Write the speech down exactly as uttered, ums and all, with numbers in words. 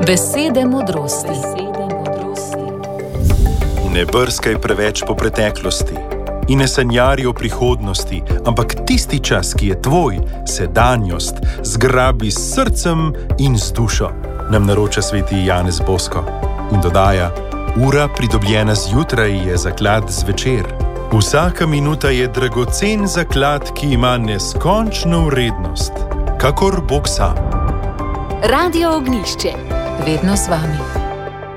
Besede modrosti. Ne brskaj preveč po preteklosti in ne sanjari o prihodnosti, ampak tisti čas, ki je tvoj, sedanjost, zgrabi s srcem in z dušo, nam naroča sveti Janez Bosko in dodaja: ura pridobljena zjutraj je zaklad zvečer. Vsaka minuta je dragocen zaklad, ki ima neskončno vrednost, kakor Bog sam. Radio Ognjišče, vedno z vami.